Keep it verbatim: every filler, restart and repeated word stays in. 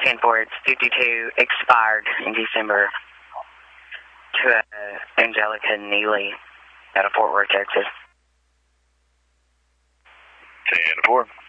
ten four, it's fifty-two, expired in December to uh, Angelica Neely out of Fort Worth, Texas. ten four.